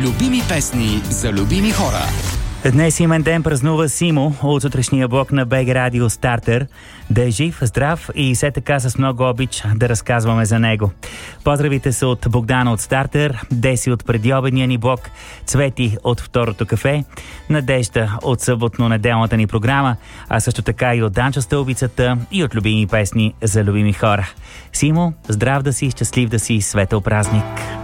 Любими песни за любими хора. Днес имен ден празнува Симо от сутрешния блок на БГ Радио Стартер. Да е жив, здрав и все така с много обич да разказваме за него. Поздравите са от Богдана от Стартер, Деси от предиобедния ни блок, Цвети от второто кафе, Надежда от съботно-неделната ни програма, а също така и от Данчо Стълбицата и от любими песни за любими хора. Симо, здрав да си, щастлив да си, светъл празник!